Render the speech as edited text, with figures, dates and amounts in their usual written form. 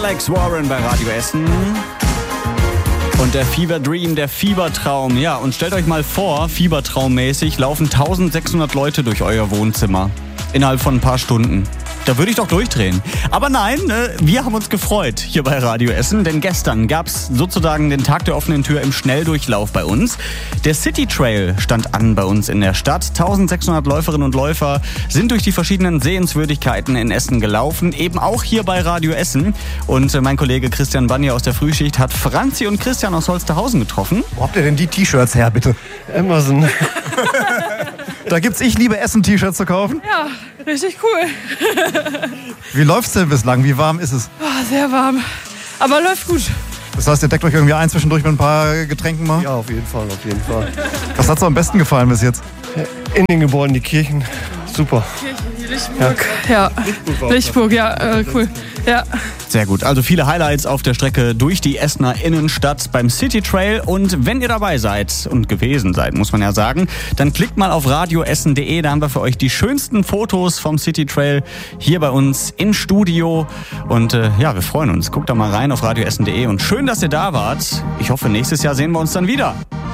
Alex Warren bei Radio Essen. Und der Fever Dream, der Fiebertraum. Ja, und stellt euch mal vor, fiebertraummäßig laufen 1600 Leute durch euer Wohnzimmer. Innerhalb von ein paar Stunden. Da würde ich doch durchdrehen. Aber nein, wir haben uns gefreut hier bei Radio Essen, denn gestern gab es sozusagen den Tag der offenen Tür im Schnelldurchlauf bei uns. Der City Trail stand an bei uns in der Stadt. 1600 Läuferinnen und Läufer sind durch die verschiedenen Sehenswürdigkeiten in Essen gelaufen, eben auch hier bei Radio Essen. Und mein Kollege Christian Bannier aus der Frühschicht hat Franzi und Christian aus Holsterhausen getroffen. Wo habt ihr denn die T-Shirts her, bitte? Amazon. Da gibt's Ich liebe Essen-T-Shirts zu kaufen? Ja, richtig cool. Wie läuft's denn bislang? Wie warm ist es? Sehr warm, aber läuft gut. Das heißt, ihr deckt euch irgendwie ein zwischendurch mit ein paar Getränken mal? Ja, auf jeden Fall. Was hat's am besten gefallen bis jetzt? In den Gebäuden, die Kirchen, super. Lichtburg. Ja, Lichtburg, ja, cool. Ja. Sehr gut. Also viele Highlights auf der Strecke durch die Essener Innenstadt beim City Trail. Und wenn ihr dabei seid und gewesen seid, muss man ja sagen, dann klickt mal auf radioessen.de. Da haben wir für euch die schönsten Fotos vom City Trail hier bei uns im Studio. Und ja, wir freuen uns. Guckt da mal rein auf radioessen.de. Und schön, dass ihr da wart. Ich hoffe, nächstes Jahr sehen wir uns dann wieder.